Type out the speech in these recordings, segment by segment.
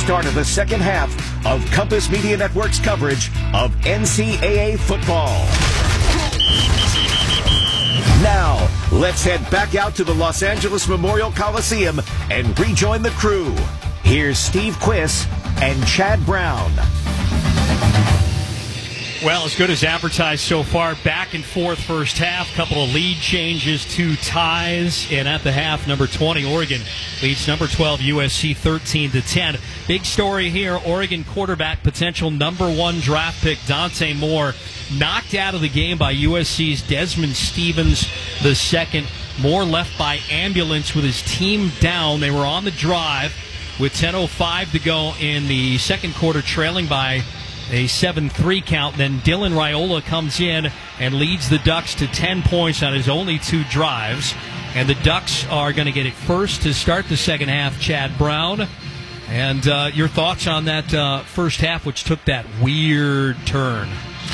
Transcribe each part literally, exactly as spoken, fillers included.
start of the second half of Compass Media Network's coverage of N C double A football. Now, let's head back out to the Los Angeles Memorial Coliseum and rejoin the crew. Here's Steve Quiss and Chad Brown. Well, as good as advertised so far, back and forth first half, couple of lead changes, two ties, and at the half, number twenty, Oregon leads number twelve, U S C, thirteen to ten. Big story here, Oregon quarterback, potential number one draft pick, Dante Moore, knocked out of the game by U S C's Desmond Stevens the second. Moore left by ambulance with his team down. They were on the drive with ten oh five to go in the second quarter, trailing by a seven three count. Then Dylan Raiola comes in and leads the Ducks to ten points on his only two drives. And the Ducks are going to get it first to start the second half, Chad Brown. And uh, your thoughts on that uh, first half, which took that weird turn?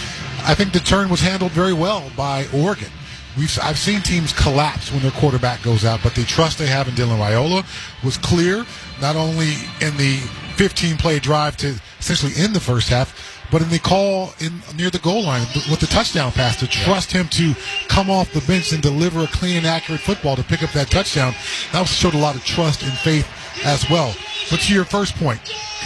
I think the turn was handled very well by Oregon. We've, I've seen teams collapse when their quarterback goes out, but the trust they have in Dylan Raiola was clear, not only in the fifteen-play drive to essentially end the first half, but in the call in near the goal line with the touchdown pass, to trust him to come off the bench and deliver a clean and accurate football to pick up that touchdown. That showed a lot of trust and faith as well. But to your first point,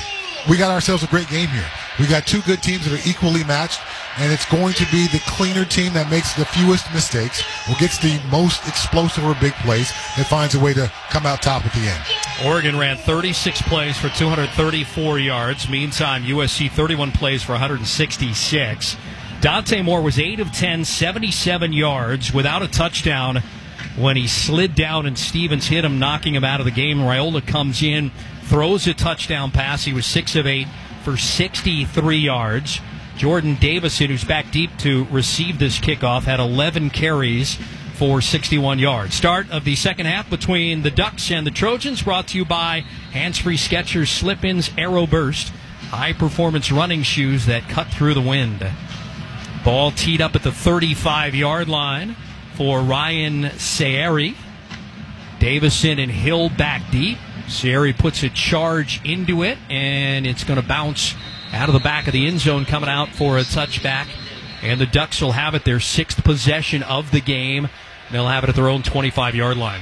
we got ourselves a great game here. We got two good teams that are equally matched, and it's going to be the cleaner team that makes the fewest mistakes, or gets the most explosive or big plays, that finds a way to come out top at the end. Oregon ran thirty-six plays for two hundred thirty-four yards. Meantime, U S C thirty-one plays for one hundred sixty-six. Dante Moore was eight of ten, seventy-seven yards without a touchdown when he slid down and Stevens hit him, knocking him out of the game. Raiola comes in, throws a touchdown pass. He was six of eight for sixty-three yards. Jordan Davison, who's back deep to receive this kickoff, had eleven carries for sixty-one yards. Start of the second half between the Ducks and the Trojans, brought to you by Hands-Free Skechers Slip-Ins Aero Burst, high-performance running shoes that cut through the wind. Ball teed up at the thirty-five-yard line for Ryan Sayeri. Davison and Hill back deep. Sayeri puts a charge into it, and it's going to bounce out of the back of the end zone, coming out for a touchback. And the Ducks will have it their sixth possession of the game. They'll have it at their own twenty-five-yard line.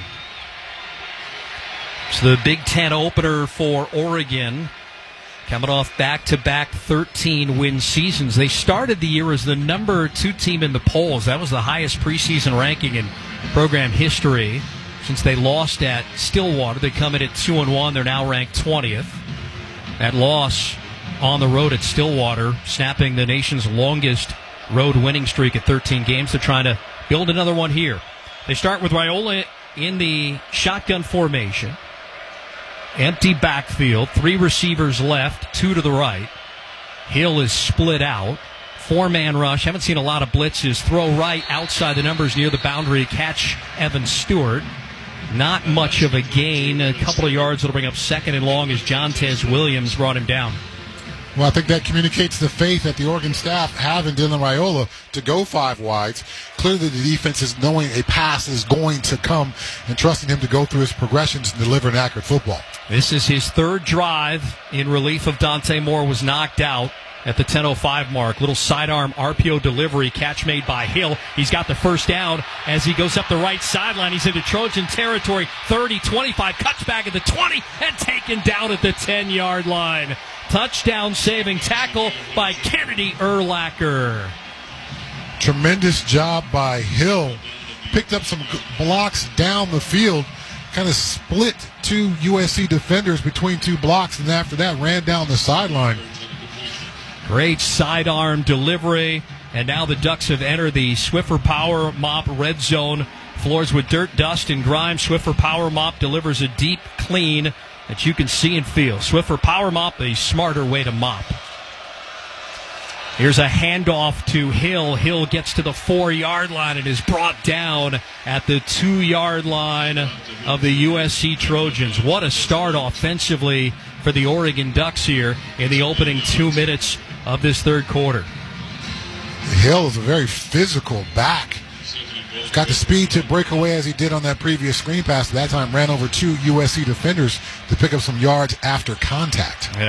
So the Big Ten opener for Oregon, coming off back-to-back thirteen-win seasons. They started the year as the number two team in the polls. That was the highest preseason ranking in program history. Since they lost at Stillwater, they come in at two and one. They're now ranked twentieth. That loss on the road at Stillwater, snapping the nation's longest road winning streak at thirteen games. They're trying to build another one here. They start with Raiola in the shotgun formation. Empty backfield, three receivers left, two to the right. Hill is split out. Four-man rush. Haven't seen a lot of blitzes. Throw right outside the numbers near the boundary. Catch Evan Stewart. Not much of a gain. A couple of yards that'll bring up second and long as Jontez Williams brought him down. Well, I think that communicates the faith that the Oregon staff have in Dylan Raiola to go five wides. Clearly the defense is knowing a pass is going to come and trusting him to go through his progressions and deliver an accurate football. This is his third drive in relief of Dante Moore, was knocked out at the ten oh five mark. Little sidearm R P O delivery, catch made by Hill. He's got the first down as he goes up the right sideline. He's into Trojan territory, thirty, twenty-five, cuts back at the twenty, and taken down at the ten-yard line. Touchdown saving tackle by Kennedy Urlacher. Tremendous job by Hill. Picked up some blocks down the field, kind of split two U S C defenders between two blocks, and after that ran down the sideline. Great sidearm delivery, and now the Ducks have entered the Swiffer Power Mop red zone. Floors with dirt, dust, and grime. Swiffer Power Mop delivers a deep clean that you can see and feel. Swiffer Power Mop, a smarter way to mop. Here's a handoff to Hill. Hill gets to the four-yard line and is brought down at the two-yard line of the U S C Trojans. What a start offensively for the Oregon Ducks here in the opening two minutes of this third quarter. Hill is a very physical back. He's got the speed to break away as he did on that previous screen pass. That time ran over two U S C defenders to pick up some yards after contact. Yeah.